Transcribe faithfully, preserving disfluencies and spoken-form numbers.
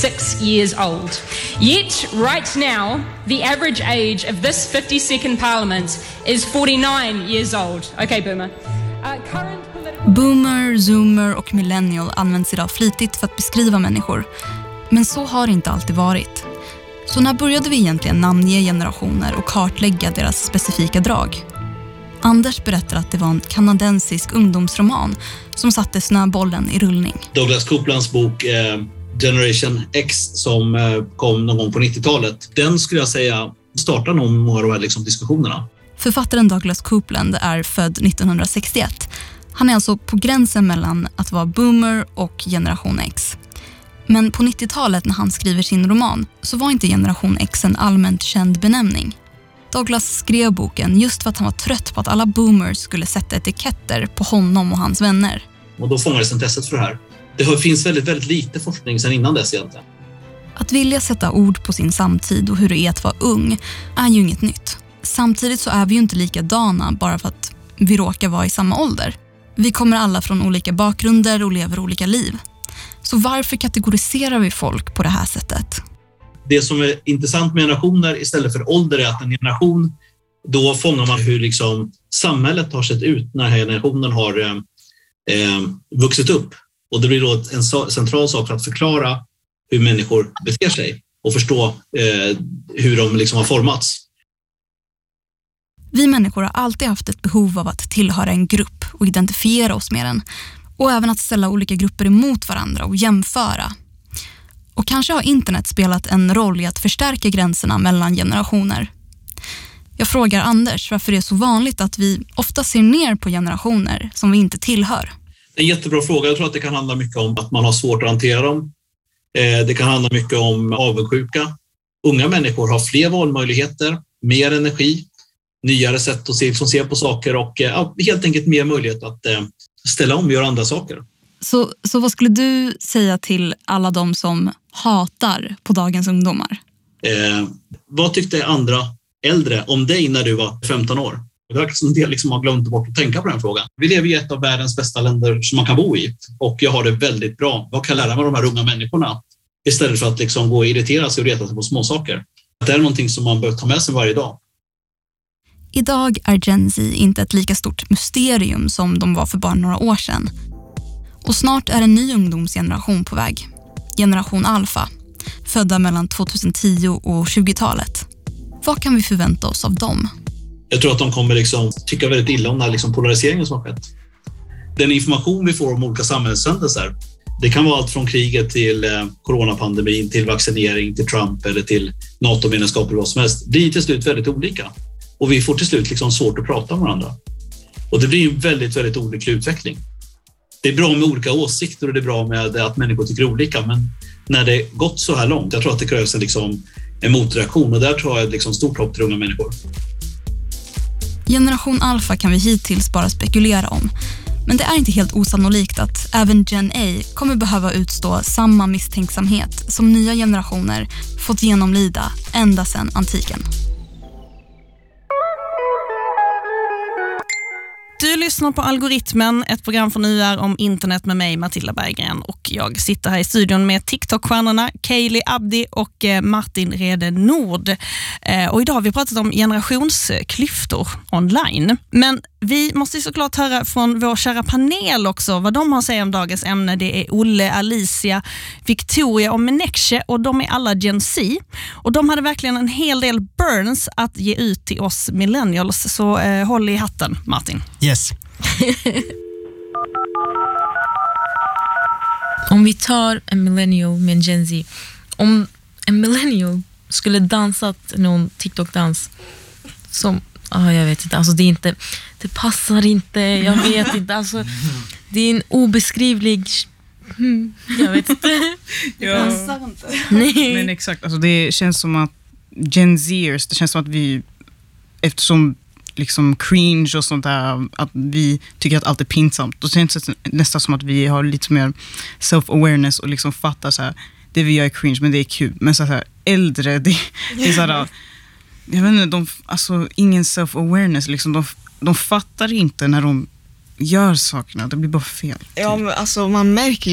fifty-six years old. Yet, right now, the average age of this fifty-second parliament is forty-nine years old. Okay, Boomer. Uh, current political... Boomer, zoomer och millennial används idag flitigt för att beskriva människor. Men så har det inte alltid varit. Så när började vi egentligen namnge generationer och kartlägga deras specifika drag? Anders berättar att det var en kanadensisk ungdomsroman som satte snöbollen i rullning. Douglas Couplands bok eh, Generation X som eh, kom någon gång på nittiotalet, den skulle jag säga startade nog många av de här liksom, diskussionerna. Författaren Douglas Coupland är född nittonhundrasextioett. Han är alltså på gränsen mellan att vara boomer och generation X. Men på nittiotalet när han skriver sin roman så var inte generation X en allmänt känd benämning. Douglas skrev boken just för att han var trött på att alla boomers skulle sätta etiketter på honom och hans vänner. Och då fångades intresset för det här. Det finns väldigt, väldigt lite forskning sedan innan dess egentligen. Att vilja sätta ord på sin samtid och hur det är att vara ung är ju inget nytt. Samtidigt så är vi ju inte likadana bara för att vi råkar vara i samma ålder. Vi kommer alla från olika bakgrunder och lever olika liv. Så varför kategoriserar vi folk på det här sättet? Det som är intressant med generationer istället för ålder är att en generation, då fångar man hur liksom samhället har sett ut när generationen har eh, eh, vuxit upp. Och det blir då en central sak för att förklara hur människor beter sig och förstå eh, hur de liksom har formats. Vi människor har alltid haft ett behov av att tillhöra en grupp och identifiera oss med den. Och även att ställa olika grupper emot varandra och jämföra. Och kanske har internet spelat en roll i att förstärka gränserna mellan generationer. Jag frågar Anders varför det är så vanligt att vi ofta ser ner på generationer som vi inte tillhör. En jättebra fråga. Jag tror att det kan handla mycket om att man har svårt att hantera dem. Det kan handla mycket om avundsjuka. Unga människor har fler valmöjligheter, mer energi, nyare sätt att se, som ser på saker och ja, helt enkelt mer möjlighet att ställa om och göra andra saker. Så, så vad skulle du säga till alla de som hatar på dagens ungdomar? Eh, vad tyckte andra äldre om dig när du var femton år? Det verkar som en del liksom har glömt bort att tänka på den frågan. Vi lever i ett av världens bästa länder som man kan bo i. Och jag har det väldigt bra. Vad kan jag lära mig av de här unga människorna? Istället för att liksom gå och irritera sig och reta sig på små saker. Det är någonting som man bör ta med sig varje dag. Idag är Gen Z inte ett lika stort mysterium som de var för bara några år sedan. Och snart är en ny ungdomsgeneration på väg. Generation Alpha. Födda mellan tjugohundratio och tjugotalet. Vad kan vi förvänta oss av dem? Jag tror att de kommer liksom tycka väldigt illa om den här liksom polariseringen som har skett. Den information vi får om olika samhällshändelser, det kan vara allt från kriget till eh, coronapandemin, till vaccinering, till Trump eller till NATO-medlemskap eller vad som helst. Det blir till slut väldigt olika. Och vi får till slut liksom svårt att prata med varandra. Och det blir en väldigt, väldigt olycklig utveckling. Det är bra med olika åsikter och det är bra med att människor tycker olika. Men när det gått så här långt, jag tror att det krävs en, liksom, en motreaktion. Och där tror jag ett liksom stort hopp till unga människor. Generation Alpha kan vi hittills bara spekulera om. Men det är inte helt osannolikt att även Gen A kommer behöva utstå samma misstänksamhet som nya generationer fått genomlida ända sedan antiken. Du lyssnar på Algoritmen, ett program från U R om internet med mig, Matilda Berggren. Och jag sitter här i studion med TikTok-stjärnorna Kaylee Abdi och Martin Rede Nord. Och idag har vi pratat om generationsklyftor online. Men vi måste såklart höra från vår kära panel också vad de har att säga om dagens ämne. Det är Olle, Alicia, Victoria och Menekche och de är alla Gen Z. Och de hade verkligen en hel del burns att ge ut till oss millennials. Så eh, håll i hatten, Martin. Yes. Om vi tar en millennial med en Gen Z. Om en millennial skulle dansat någon TikTok-dans som, ah, jag vet inte, alltså det är inte, det passar inte, jag vet inte, alltså det är en obeskrivlig, hmm, jag vet inte. Ja. Nej. Men exakt, alltså det känns som att Gen Zers, det känns som att vi, eftersom liksom cringe och sånt där, att vi tycker att allt är pinsamt, då känns det nästan som att vi har lite mer self-awareness och liksom fattar så här, det vi gör är cringe men det är kul, men så här äldre, det, det är så här, jag vet inte, de, alltså ingen self-awareness liksom, de, de fattar inte när de gör sakerna, det blir bara fel. Ja, men alltså man märker ju